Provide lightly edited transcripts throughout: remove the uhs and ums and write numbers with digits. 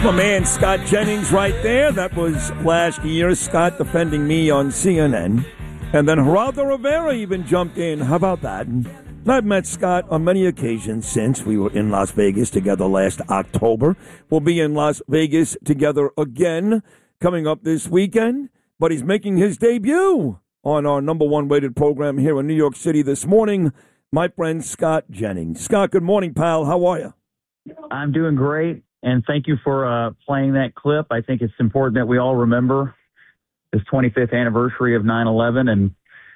My man Scott Jennings right there. That was last year. Scott defending me on CNN. And then Geraldo Rivera even jumped in. How about that? And I've met Scott on many occasions since. We were in Las Vegas together last October. We'll be in Las Vegas together again coming up this weekend. But he's making his debut on our number one rated program here in New York City this morning. My friend Scott Jennings. Scott, good morning, pal. How are you? I'm doing great. And thank you for playing that clip. I think it's important that we all remember this 25th anniversary of 9/11. And,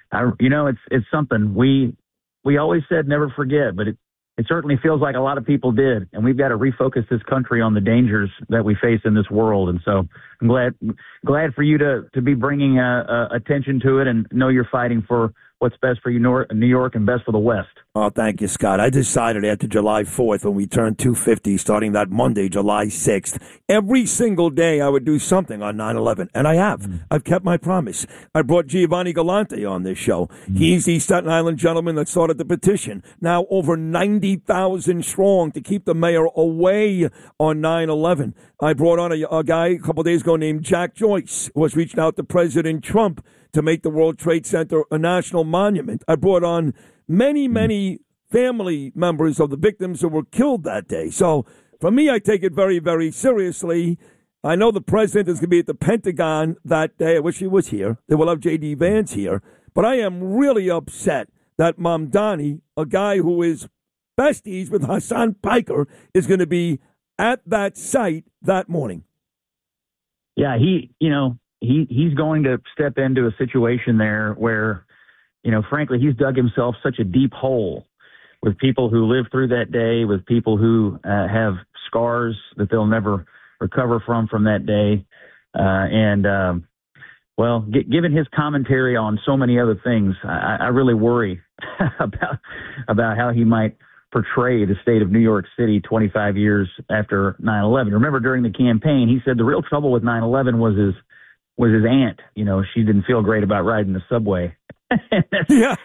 it's something we always said never forget, but it certainly feels like a lot of people did. And we've got to refocus this country on the dangers that we face in this world. And so I'm glad for you to be bringing attention to it and know you're fighting for what's best for you, New York, and best for the West. Oh, thank you, Scott. I decided after July 4th, when we turned 250, starting that Monday, July 6th, every single day I would do something on 9/11, and I have. I've kept my promise. I brought Giovanni Galante on this show. He's the Staten Island gentleman that started the petition. Now over 90,000 strong to keep the mayor away on 9/11. I brought on a guy a couple days ago named Jack Joyce, who was reaching out to President Trump to make the World Trade Center a national monument. I brought on many family members of the victims who were killed that day. So for me, I take it very, very seriously. I know the president is going to be at the Pentagon that day. I wish he was here. They will have J.D. Vance here. But I am really upset that Mamdani, a guy who is besties with Hassan Piker, is going to be at that site that morning. Yeah, he's going to step into a situation there where, frankly, he's dug himself such a deep hole with people who lived through that day, with people who have scars that they'll never recover from that day. Given his commentary on so many other things, I really worry about how he might portray the state of New York City 25 years after 9/11. Remember, during the campaign, he said the real trouble with 9/11 was his aunt. She didn't feel great about riding the subway. Yeah.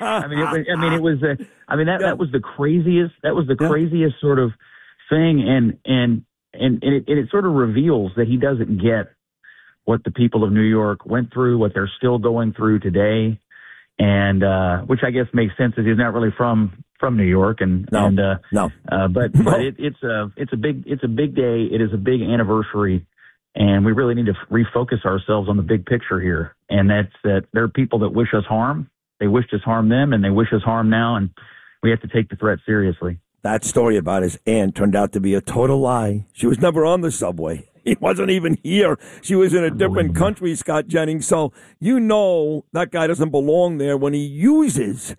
That was the craziest. That was the craziest sort of thing, and it sort of reveals that he doesn't get what the people of New York went through, what they're still going through today, and which I guess makes sense as he's not really from New York, but it's a big day. It is a big anniversary. And we really need to refocus ourselves on the big picture here. And that's that there are people that wish us harm. They wished us harm them, and they wish us harm now. And we have to take the threat seriously. That story about his aunt turned out to be a total lie. She was never on the subway. He wasn't even here. She was in a different country, Scott Jennings. So that guy doesn't belong there when he uses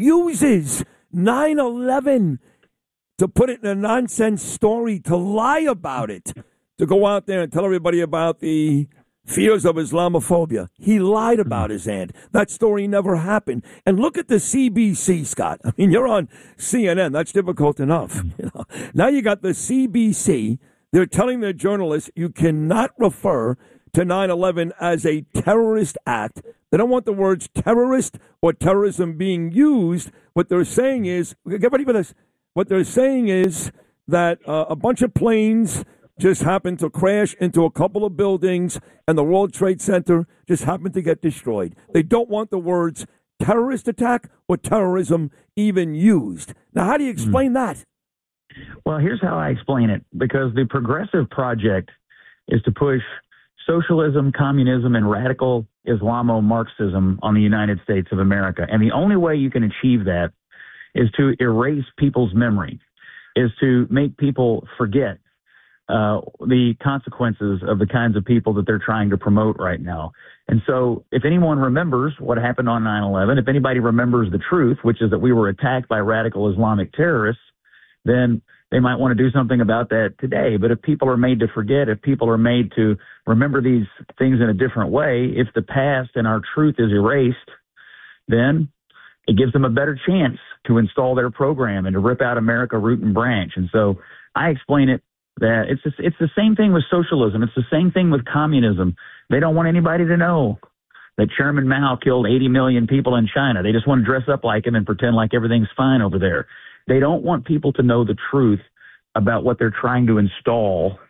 9/11 to put it in a nonsense story, to lie about it. To go out there and tell everybody about the fears of Islamophobia. He lied about his aunt. That story never happened. And look at the CBC, Scott. I mean, you're on CNN. That's difficult enough. Now you got the CBC. They're telling their journalists you cannot refer to 9/11 as a terrorist act. They don't want the words terrorist or terrorism being used. What they're saying is, get ready for this. What they're saying is that a bunch of planes just happened to crash into a couple of buildings, and the World Trade Center just happened to get destroyed. They don't want the words terrorist attack or terrorism even used. Now, how do you explain that? Well, here's how I explain it. Because the Progressive Project is to push socialism, communism, and radical Islamo-Marxism on the United States of America. And the only way you can achieve that is to erase people's memory, is to make people forget the consequences of the kinds of people that they're trying to promote right now. And so if anyone remembers what happened on 9/11, if anybody remembers the truth, which is that we were attacked by radical Islamic terrorists, then they might want to do something about that today. But if people are made to forget, if people are made to remember these things in a different way, if the past and our truth is erased, then it gives them a better chance to install their program and to rip out America root and branch. And so I explain it that it's the same thing with socialism. It's the same thing with communism. They don't want anybody to know that Chairman Mao killed 80 million people in China. They just want to dress up like him and pretend like everything's fine over there. They don't want people to know the truth about what they're trying to install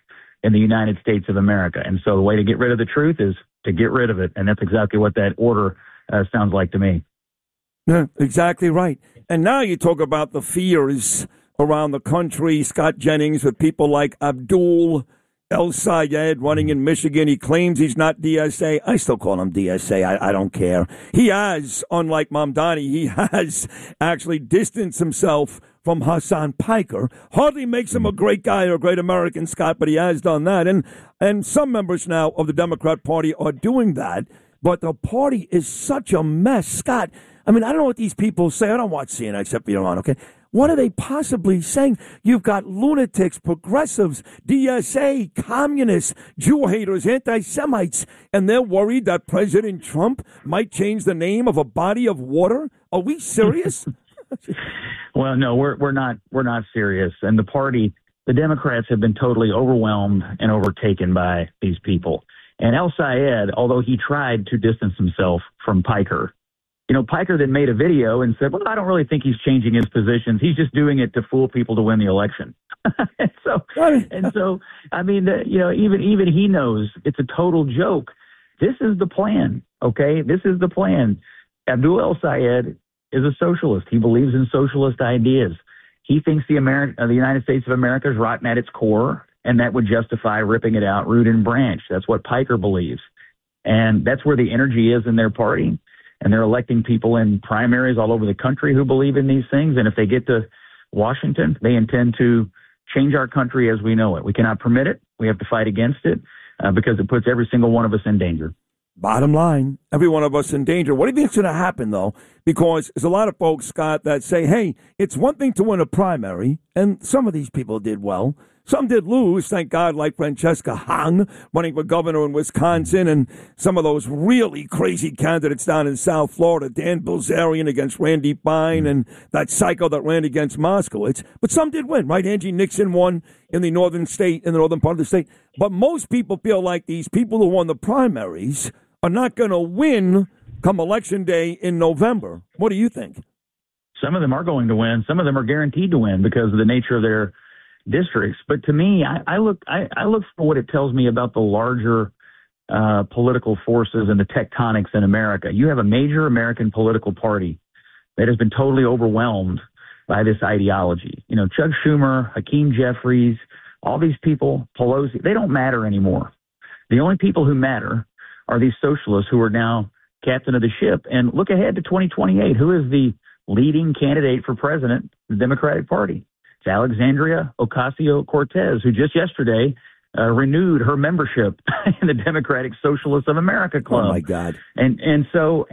in the United States of America. And so the way to get rid of the truth is to get rid of it. And that's exactly what that order sounds like to me. Yeah, exactly right. And now you talk about the fears around the country, Scott Jennings, with people like Abdul El-Sayed running in Michigan. He claims he's not DSA. I still call him DSA. I don't care. He has, unlike Mamdani, he has actually distanced himself from Hassan Piker. Hardly makes him a great guy or a great American, Scott, but he has done that. And some members now of the Democrat Party are doing that. But the party is such a mess, Scott. I mean, I don't know what these people say. I don't watch CNN except for you're on, okay? What are they possibly saying? You've got lunatics, progressives, DSA, communists, Jew haters, anti-Semites, and they're worried that President Trump might change the name of a body of water? Are we serious? Well, no, we're not serious. And the party, the Democrats have been totally overwhelmed and overtaken by these people. And El-Sayed, although he tried to distance himself from Piker, Piker then made a video and said, well, I don't really think he's changing his positions. He's just doing it to fool people to win the election. Even he knows it's a total joke. This is the plan, okay? This is the plan. Abdul El-Sayed is a socialist. He believes in socialist ideas. He thinks the United States of America is rotten at its core, and that would justify ripping it out root and branch. That's what Piker believes. And that's where the energy is in their party. And they're electing people in primaries all over the country who believe in these things. And if they get to Washington, they intend to change our country as we know it. We cannot permit it. We have to fight against it because it puts every single one of us in danger. Bottom line, every one of us in danger. What do you think's going to happen, though? Because there's a lot of folks, Scott, that say, hey, it's one thing to win a primary, and some of these people did well. Some did lose, thank God, like Francesca Hong running for governor in Wisconsin, and some of those really crazy candidates down in South Florida, Dan Bilzerian against Randy Fine, and that psycho that ran against Moskowitz. But some did win, right? Angie Nixon won in the northern part of the state. But most people feel like these people who won the primaries are not going to win come Election Day in November. What do you think? Some of them are going to win. Some of them are guaranteed to win because of the nature of their districts. But to me, I look for what it tells me about the larger political forces and the tectonics in America. You have a major American political party that has been totally overwhelmed by this ideology. Chuck Schumer, Hakeem Jeffries, all these people, Pelosi, they don't matter anymore. The only people who matter are these socialists who are now captain of the ship. And look ahead to 2028. Who is the leading candidate for president in the Democratic Party? It's Alexandria Ocasio-Cortez, who just yesterday renewed her membership in the Democratic Socialists of America Club. Oh my God! And so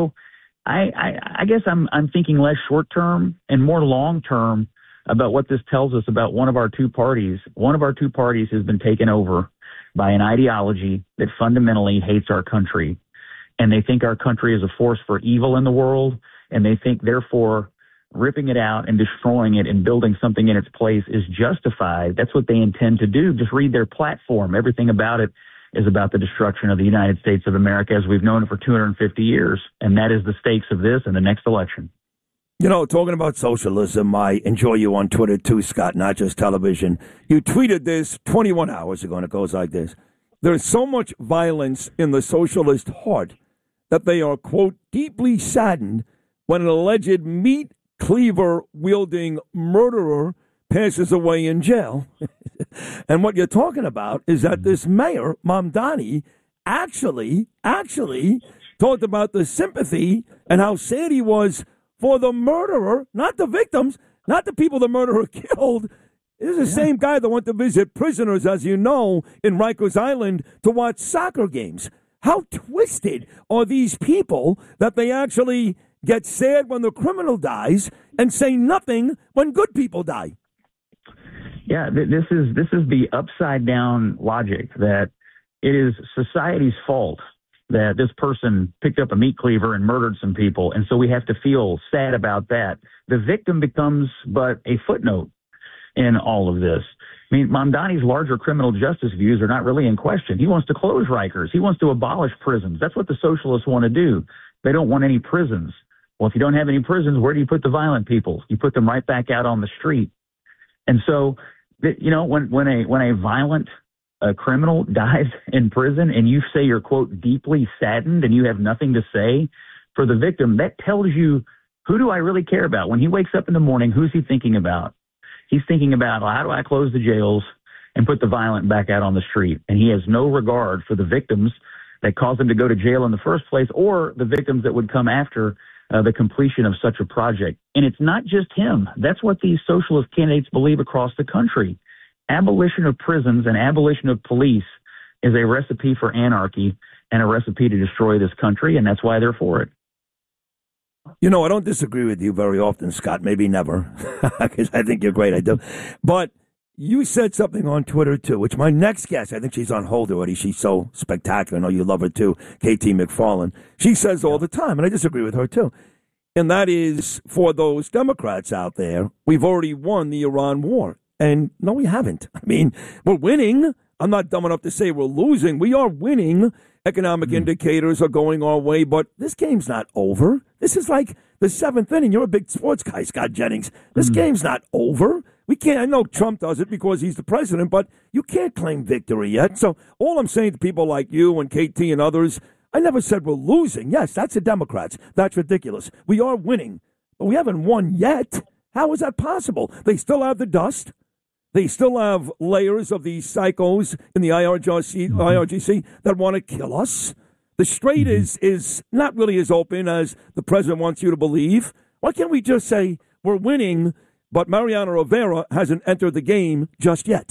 I guess I'm thinking less short term and more long term about what this tells us about one of our two parties. One of our two parties has been taken over by an ideology that fundamentally hates our country, and they think our country is a force for evil in the world, and they think therefore ripping it out and destroying it and building something in its place is justified. That's what they intend to do. Just read their platform. Everything about it is about the destruction of the United States of America as we've known it for 250 years. And that is the stakes of this and the next election. Talking about socialism, I enjoy you on Twitter too, Scott, not just television. You tweeted this 21 hours ago, and it goes like this. There's so much violence in the socialist heart that they are, quote, deeply saddened when an alleged meat cleaver wielding murderer passes away in jail. And what you're talking about is that this mayor, Mamdani, actually talked about the sympathy and how sad he was for the murderer, not the victims, not the people the murderer killed. This is the same guy that went to visit prisoners, as you know, in Rikers Island to watch soccer games. How twisted are these people that they actually get sad when the criminal dies and say nothing when good people die? Yeah, this is the upside down logic that it is society's fault that this person picked up a meat cleaver and murdered some people, and so we have to feel sad about that. The victim becomes but a footnote in all of this. I mean, Mamdani's larger criminal justice views are not really in question. He wants to close Rikers. He wants to abolish prisons. That's what the socialists want to do. They don't want any prisons. Well, if you don't have any prisons, where do you put the violent people? You put them right back out on the street. And so, when a violent a criminal dies in prison and you say you're, quote, deeply saddened and you have nothing to say for the victim, that tells you, who do I really care about? When he wakes up in the morning, who's he thinking about? He's thinking about, well, how do I close the jails and put the violent back out on the street? And he has no regard for the victims that caused him to go to jail in the first place, or the victims that would come after the completion of such a project. And it's not just him. That's what these socialist candidates believe across the country. Abolition of prisons and abolition of police is a recipe for anarchy and a recipe to destroy this country, and that's why they're for it. You know, I don't disagree with you very often, Scott, maybe never, because I think you're great, I do. But you said something on Twitter, too, which my next guest, I think she's on hold already. She's so spectacular. I know you love her, too, KT McFarland. She says all the time, and I disagree with her, too. And that is, for those Democrats out there, we've already won the Iran war. And no, we haven't. I mean, we're winning. I'm not dumb enough to say we're losing. We are winning. Economic indicators are going our way, but this game's not over. This is like the seventh inning. You're a big sports guy, Scott Jennings. This game's not over. We can't. I know Trump does it because he's the president, but you can't claim victory yet. So all I'm saying to people like you and KT and others, I never said we're losing. Yes, that's the Democrats. That's ridiculous. We are winning, but we haven't won yet. How is that possible? They still have the dust. They still have layers of these psychos in the IRGC that want to kill us. The strait is not really as open as the president wants you to believe. Why can't we just say we're winning, but Mariano Rivera hasn't entered the game just yet?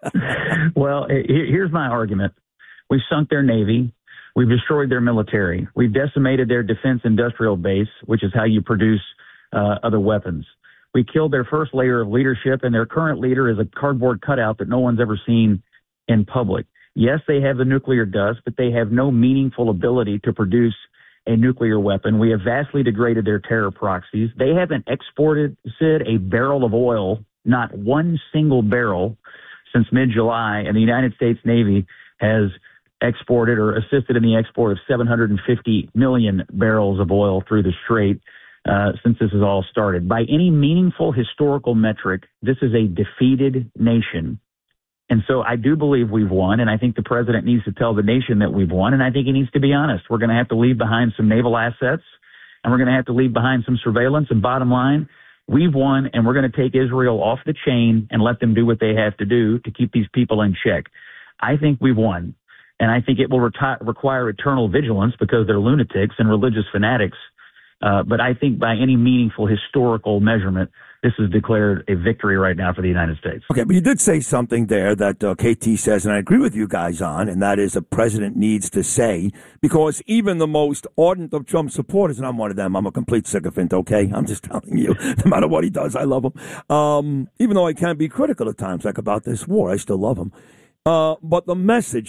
Well, here's my argument. We've sunk their Navy. We've destroyed their military. We've decimated their defense industrial base, which is how you produce other weapons. We killed their first layer of leadership, and their current leader is a cardboard cutout that no one's ever seen in public. Yes, they have the nuclear dust, but they have no meaningful ability to produce a nuclear weapon. We have vastly degraded their terror proxies. They haven't exported, Sid, a barrel of oil, not one single barrel, since mid-July, and the United States Navy has exported or assisted in the export of 750 million barrels of oil through the Strait since this has all started. By any meaningful historical metric, this is a defeated nation. And so I do believe we've won, and I think the president needs to tell the nation that we've won, and I think he needs to be honest. We're going to have to leave behind some naval assets, and we're going to have to leave behind some surveillance, and bottom line, we've won, and we're going to take Israel off the chain and let them do what they have to do to keep these people in check. I think we've won, and I think it will require eternal vigilance because they're lunatics and religious fanatics. But I think by any meaningful historical measurement, this is declared a victory right now for the United States. Okay, but you did say something there that KT says, and I agree with you guys on, and that is the president needs to say, because even the most ardent of Trump supporters, and I'm one of them, I'm a complete sycophant, okay? I'm just telling you, no matter what he does, I love him. Even though I can be critical at times, like about this war, I still love him. But the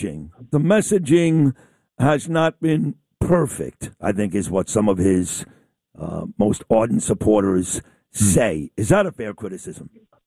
messaging has not been perfect, I think, is what some of his most ardent supporters say. Is that a fair criticism?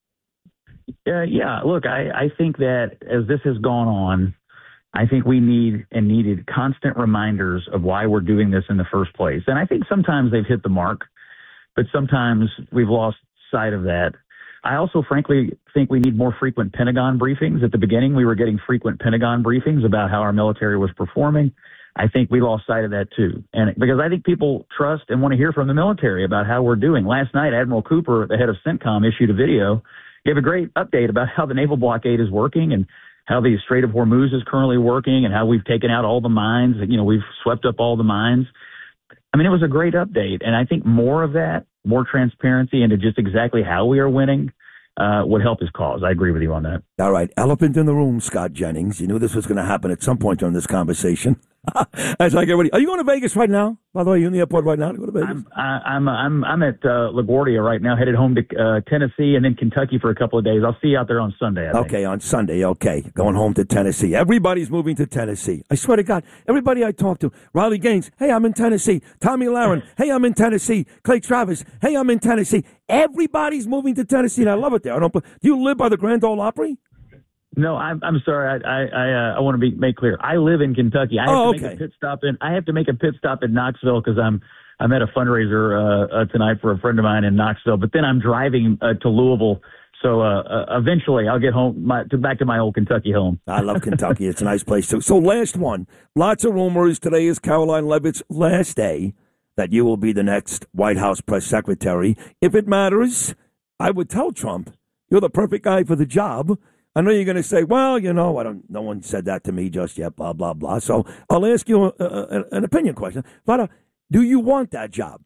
Yeah, look, I think that as this has gone on, I think we needed constant reminders of why we're doing this in the first place. And I think sometimes they've hit the mark, but sometimes we've lost sight of that. I also, frankly, think we need more frequent Pentagon briefings. At the beginning, we were getting frequent Pentagon briefings about how our military was performing. I think we lost sight of that, too. And because I think people trust and want to hear from the military about how we're doing. Last night, Admiral Cooper, the head of CENTCOM, issued a video, gave a great update about how the naval blockade is working and how the Strait of Hormuz is currently working and how we've taken out all the mines. You know, we've swept up all the mines. I mean, it was a great update. And I think more of that, more transparency into just exactly how we are winning would help his cause. I agree with you on that. All right. Elephant in the room, Scott Jennings. You knew this was going to happen at some point during this conversation. As I get ready. Are you going to Vegas right now? By the way, are you in the airport right now to go to Vegas? I'm at LaGuardia right now, headed home to Tennessee and then Kentucky for a couple of days. I'll see you out there on Sunday, I think. Okay, on Sunday, okay. Going home to Tennessee. Everybody's moving to Tennessee. I swear to God, everybody I talk to, Riley Gaines, hey, I'm in Tennessee. Tommy Lahren, hey, I'm in Tennessee. Clay Travis, hey, I'm in Tennessee. Everybody's moving to Tennessee, and I love it there. Do you live by the Grand Ole Opry? No, I'm sorry. I want to make clear. I live in Kentucky. I have to make a pit stop I have to make a pit stop in Knoxville because I'm at a fundraiser tonight for a friend of mine in Knoxville. But then I'm driving to Louisville So eventually I'll get home back to my old Kentucky home. I love Kentucky. It's a nice place, too. So last one. Lots of rumors. Today is Caroline Leavitt's last day that you will be the next White House press secretary. If it matters, I would tell Trump, you're the perfect guy for the job. I know you're going to say, well, no one said that to me just yet, blah, blah, blah. So I'll ask you an opinion question. Vada, do you want that job?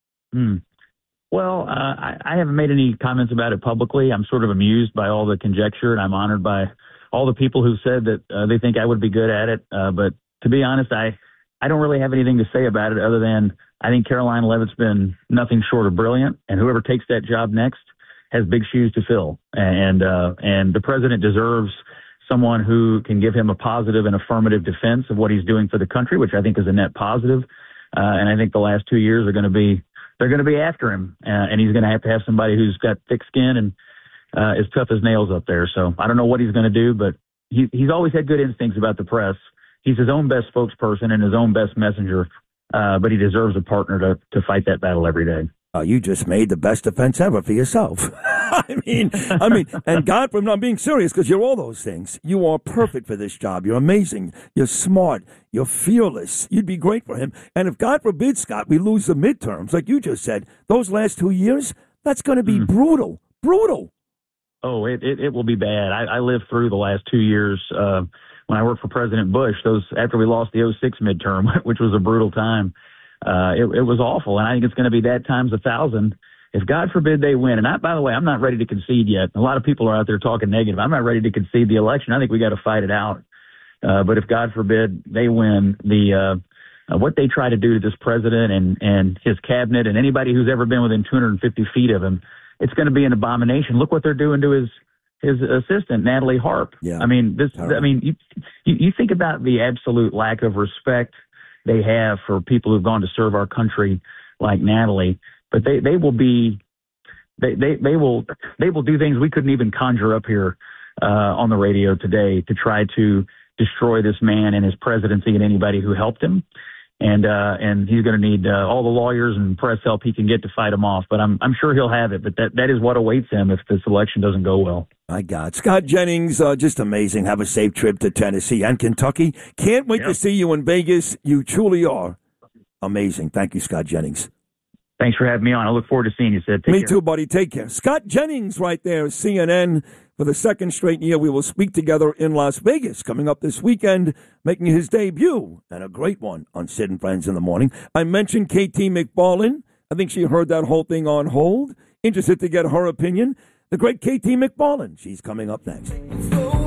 Well, I haven't made any comments about it publicly. I'm sort of amused by all the conjecture, and I'm honored by all the people who said that they think I would be good at it. But to be honest, I don't really have anything to say about it other than I think Caroline Leavitt's been nothing short of brilliant, and whoever takes that job next has big shoes to fill. And the president deserves someone who can give him a positive and affirmative defense of what he's doing for the country, which I think is a net positive. And I think the last 2 years they're going to be after him, and he's going to have somebody who's got thick skin and as tough as nails up there. So I don't know what he's going to do, but he's always had good instincts about the press. He's his own best spokesperson and his own best messenger, but he deserves a partner to fight that battle every day. You just made the best defense ever for yourself. I mean, and God, I'm not being serious, because you're all those things. You are perfect for this job. You're amazing. You're smart. You're fearless. You'd be great for him. And if, God forbid, Scott, we lose the midterms, like you just said, those last 2 years, that's going to be brutal. Brutal. Oh, it will be bad. I lived through the last 2 years when I worked for President Bush, after we lost the 2006 midterm, which was a brutal time. It was awful, and I think it's going to be that times 1,000 if, God forbid, they win. And by the way, I'm not ready to concede yet. A lot of people are out there talking negative. I'm not ready to concede the election. I think we got to fight it out. But if, God forbid, they win, what they try to do to this president and his cabinet and anybody who's ever been within 250 feet of him, it's going to be an abomination. Look what they're doing to his assistant, Natalie Harp. Yeah. I mean, you think about the absolute lack of respect they have for people who've gone to serve our country like Natalie, but they will do things we couldn't even conjure up here on the radio today to try to destroy this man and his presidency and anybody who helped him. And he's going to need all the lawyers and press help he can get to fight him off. But I'm sure he'll have it. But that is what awaits him if this election doesn't go well. My God. Scott Jennings, just amazing. Have a safe trip to Tennessee and Kentucky. Can't wait to see you in Vegas. You truly are amazing. Thank you, Scott Jennings. Thanks for having me on. I look forward to seeing you, Sid. Me too, buddy. Take care. Scott Jennings right there, CNN. For the second straight year, we will speak together in Las Vegas coming up this weekend, making his debut, and a great one on Sid and Friends in the Morning. I mentioned K.T. McFarland. I think she heard that whole thing on hold. Interested to get her opinion. The great K.T. McFarland. She's coming up next.